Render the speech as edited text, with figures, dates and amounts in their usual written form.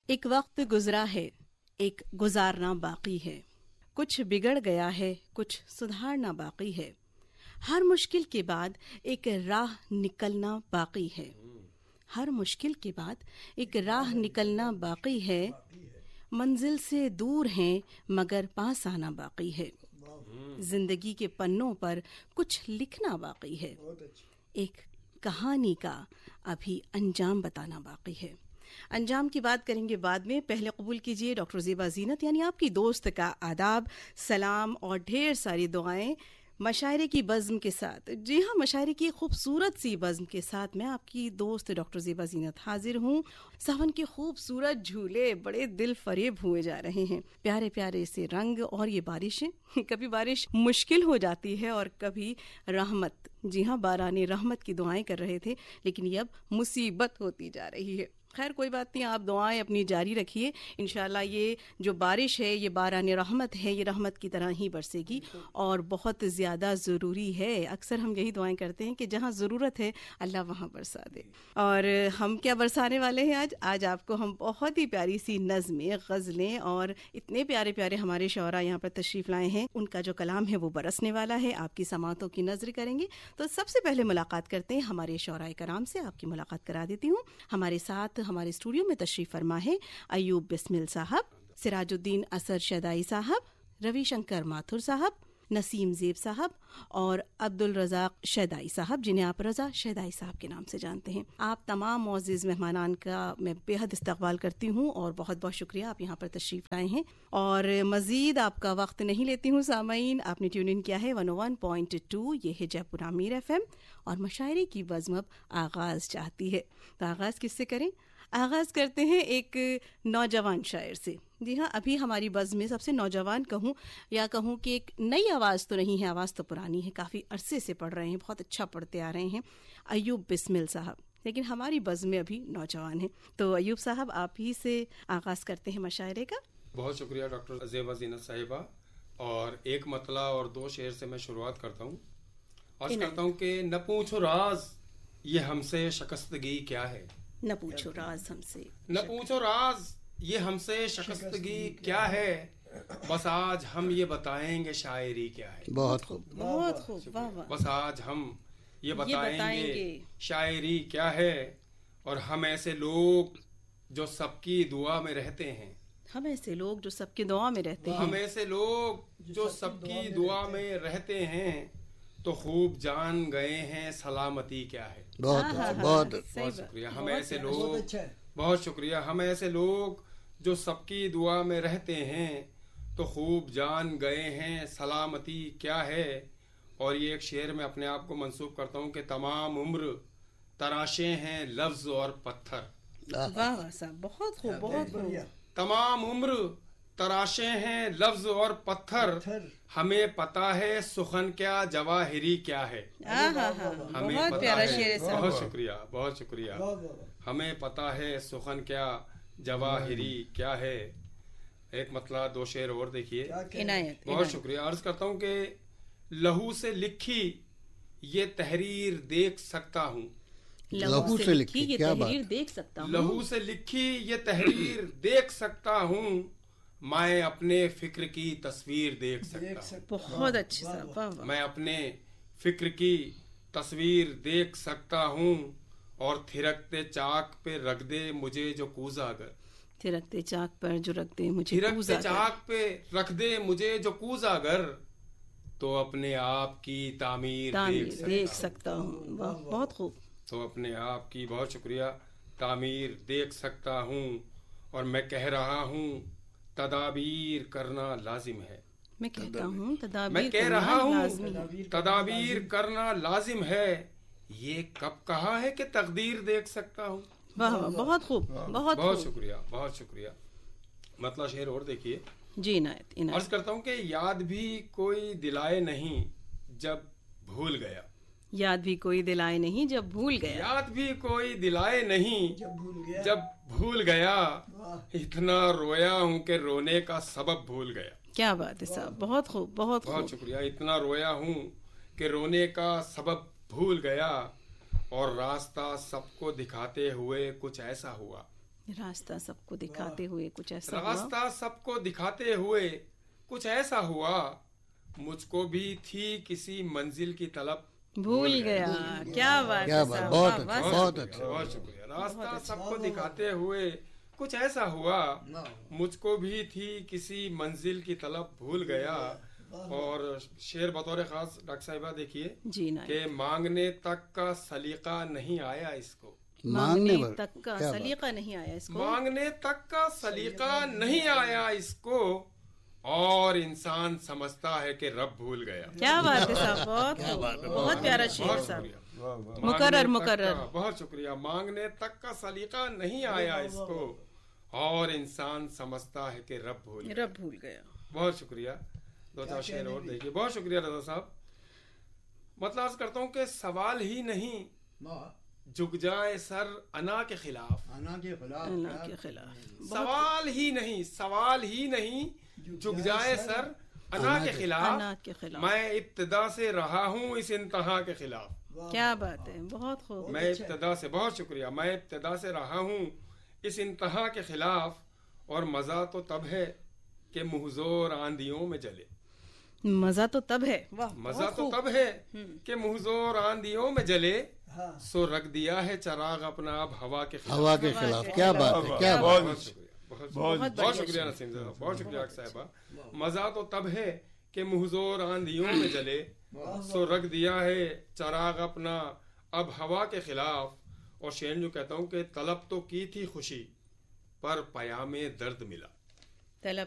ایک وقت گزرا ہے، ایک گزارنا باقی ہے، کچھ بگڑ گیا ہے، کچھ سدھارنا باقی ہے، ہر مشکل کے بعد ایک راہ نکلنا باقی ہے، ہر مشکل کے بعد ایک راہ نکلنا باقی ہے، منزل سے دور ہیں مگر پاس آنا باقی ہے، زندگی کے پنوں پر کچھ لکھنا باقی ہے، ایک کہانی کا ابھی انجام بتانا باقی ہے۔ انجام کی بات کریں گے بعد میں، پہلے قبول کیجئے ڈاکٹر زیبا زینت یعنی آپ کی دوست کا آداب، سلام اور ڈھیر ساری دعائیں مشاعرے کی بزم کے ساتھ۔ جی ہاں، مشاعرے کی خوبصورت سی بزم کے ساتھ میں آپ کی دوست ڈاکٹر زیبا زینت حاضر ہوں۔ ساون کے خوبصورت جھولے بڑے دل فریب ہوئے جا رہے ہیں، پیارے پیارے سے رنگ اور یہ بارشیں، کبھی بارش مشکل ہو جاتی ہے اور کبھی رحمت۔ جی ہاں، باران رحمت کی دعائیں کر رہے تھے لیکن یہ اب مصیبت ہوتی جا رہی ہے۔ خیر کوئی بات نہیں، آپ دعائیں اپنی جاری رکھیے، انشاءاللہ یہ جو بارش ہے یہ باران رحمت ہے، یہ رحمت کی طرح ہی برسے گی اور بہت زیادہ ضروری ہے۔ اکثر ہم یہی دعائیں کرتے ہیں کہ جہاں ضرورت ہے اللہ وہاں برسا دے۔ اور ہم کیا برسانے والے ہیں آج آپ کو ہم بہت ہی پیاری سی نظمیں، غزلیں اور اتنے پیارے پیارے ہمارے شعراء یہاں پر تشریف لائے ہیں، ان کا جو کلام ہے وہ برسنے والا ہے، آپ کی سماعتوں کی نظر کریں گے۔ تو سب سے پہلے ملاقات کرتے ہیں ہمارے شعراء کرام سے، آپ کی ملاقات کرا دیتی ہوں۔ ہمارے ساتھ ہمارے اسٹوڈیو میں تشریف فرما ہے ایوب بسمل صاحب، سراج الدین اثر شیدائی صاحب، روی شنکر ماتھر صاحب، نسیم زیب صاحب اور عبد الرزاق شیدائی صاحب، جنہیں آپ رضا شیدائی صاحب کے نام سے جانتے ہیں۔ آپ تمام معزز مہمانان کا میں بے حد استقبال کرتی ہوں اور بہت بہت شکریہ آپ یہاں پر تشریف لائے ہیں، اور مزید آپ کا وقت نہیں لیتی ہوں سامعین، آپ نے ٹیون ان کیا ہے 101.2، یہ ہے جے پور امیر ایف ایم، اور مشاعرے کی بزم اب آغاز چاہتی ہے۔ تو آغاز کس سے کریں؟ آغاز کرتے ہیں ایک نوجوان شاعر سے۔ جی ہاں، ابھی ہماری بزم میں سب سے نوجوان کہوں یا کہوں کہ ایک نئی آواز تو نہیں ہے، آواز تو پرانی ہے، کافی عرصے سے پڑھ رہے ہیں، بہت اچھا پڑھتے آ رہے ہیں، ایوب بسمل صاحب، لیکن ہماری بزم میں ابھی نوجوان ہیں۔ تو ایوب صاحب آپ ہی سے آغاز کرتے ہیں مشاعرے کا۔ بہت شکریہ ڈاکٹر زیبا زینت صاحبہ، اور ایک مطلع اور دو شعر سے میں شروعات کرتا ہوں۔ عرض کرتا ہوں کہ نہ پوچھو راز یہ ہم سے شکستگی کیا ہے، نہ پوچھو راز ہم سے، نہ پوچھو راز یہ ہم سے شکستگی کیا ہے، بس آج ہم یہ بتائیں گے شاعری کیا ہے۔ بہت خوب، بہت خوب، واہ واہ۔ بس آج ہم یہ بتائیں گے شاعری کیا ہے، اور ہم ایسے لوگ جو سب کی دعا میں رہتے ہیں، ہم ایسے لوگ جو سب کی دعا میں رہتے ہیں، ہم ایسے لوگ جو سب کی دعا میں رہتے ہیں، تو خوب جان گئے ہیں سلامتی کیا ہے۔ بہت شکریہ۔ ہم ایسے لوگ، بہت شکریہ، ہم ایسے لوگ جو سب کی دعا میں رہتے ہیں، تو خوب جان گئے ہیں سلامتی کیا ہے۔ اور یہ ایک شعر میں اپنے آپ کو منسوب کرتا ہوں کہ تمام عمر تراشے ہیں لفظ اور پتھر۔ واہ واہ صاحب، بہت خوب، بہت خوب۔ تمام عمر تراشے ہیں لفظ اور پتھر، ہمیں پتہ ہے سخن کیا جواہری کیا ہے۔ بہت پیارا شعر ہے صاحب۔ بہت شکریہ، بہت شکریہ۔ ہمیں پتہ ہے سخن کیا جواہری کیا ہے۔ ایک مطلع دو شعر اور دیکھیے۔ بہت شکریہ۔ عرض کرتا ہوں کہ لہو سے لکھی یہ تحریر دیکھ سکتا ہوں، لہو سے لکھی یہ تحریر دیکھ سکتا ہوں، لہو سے لکھی یہ تحریر دیکھ سکتا ہوں، میں اپنے فکر کی تصویر دیکھ سکتا ہوں۔ بہت اچھے صاحب، میں اپنے فکر کی تصویر دیکھ سکتا ہوں، اور تھرکتے چاک پہ رکھ دے مجھے جو کوزہ اگر، تھرکتے چاک پر جو رکھ دے مجھے، تھرکتے چاک پہ رکھ دے مجھے جو کوزہ اگر، تو اپنے آپ کی تعمیر دیکھ سکتا ہوں۔ بہت خوب۔ تو اپنے آپ کی، بہت شکریہ، تعمیر دیکھ سکتا ہوں، اور میں کہہ رہا ہوں تدابیر کرنا لازم ہے۔ میں کہتا ہوں میں کہہ رہا ہوں تدابیر کرنا لازم ہے، یہ کب کہا ہے کہ تقدیر دیکھ سکتا ہوں۔ بہت خوب، بہت شکریہ، بہت شکریہ۔ مطلع شعر اور دیکھیے۔ جی عنایت۔ عرض کرتا ہوں کہ یاد بھی کوئی دلائے نہیں جب بھول گیا، یاد بھی کوئی دلائے نہیں جب بھول گیا، یاد بھی کوئی دلائے نہیں جب بھول گیا، اتنا رویا ہوں کہ رونے کا سبب بھول گیا۔ کیا بات ہے صاحب، بہت خوب، بہت خوب۔ بہت شکریہ۔ اتنا رویا ہوں کہ رونے کا سبب بھول گیا، اور راستہ سب کو دکھاتے ہوئے کچھ ایسا ہوا، راستہ سب کو دکھاتے ہوئے کچھ ایسا ہوا، راستہ سب کو دکھاتے ہوئے کچھ ایسا ہوا، مجھ کو بھی تھی کسی منزل کی طلب بھول گیا. کیا بات کیا ہے بات، صاحب، بہت واہ، اچھا، واہ، بہت صاحب. اچھا. بہت شکریہ. راستہ سب کو دکھاتے ہوئے کچھ ایسا ہوا، مجھ کو بھی تھی کسی منزل کی طلب بھول گیا. اور شعر بطور خاص ڈاکٹر صاحبہ دیکھیے جی نا، کہ مانگنے تک کا سلیقہ نہیں آیا اس کو، مانگنے مانگنے پر تک کا کیا بات. سلیقہ نہیں آیا اس کو. مانگنے تک کا سلیقہ نہیں آیا اس کو، اور انسان سمجھتا ہے کہ رب بھول گیا. کیا بات ہے صاحب، بہت کیا بات ہے، بہت پیارا شعر بہت صاحب. شکریہ. مقرر مانگنے تک مقرر. کا، بہت شکریہ. مانگنے تک کا سلیقہ نہیں آیا اس کو، اور انسان سمجھتا ہے کہ رب بھول گیا. رب بھول گیا. بہت شکریہ. دو چار شعر اور دیکھیے. بہت شکریہ رضا صاحب. مطلب عرض کرتا ہوں کہ سوال ہی نہیں جھک جائے سر انا کے خلاف، اللہ کے خلاف. سوال ہی نہیں جھک جائے سر انا کے خلاف. انا کے خلاف. میں ابتدا سے رہا ہوں اس انتہا کے خلاف. کیا بات ہے، بہت خوب. میں ابتدا سے، بہت شکریہ، میں ابتدا سے رہا ہوں اس انتہا کے خلاف. اور مزہ تو تب ہے کہ محضور آندھیوں میں جلے. مزہ تو تب ہے، واہ، مزہ بہت تو خوب. تب ہے کہ محضور آندھیوں میں جلے. سو رکھ دیا ہے چراغ اپنا اب ہوا کے خلاف. ہوا کے خلاف. کیا بات ہے، کیا بات. بہت شکریہ، بہت شکریہ نسیم صاحب، بہت شکریہ ڈاکٹر صاحبہ. مزہ تو تب ہے کہ محضور آندھیوں میں جلے. سو رکھ دیا ہے چراغ اپنا اب ہوا کے خلاف. اور شعر جو کہتا ہوں کہ طلب تو کی تھی خوشی پر پیام درد ملا.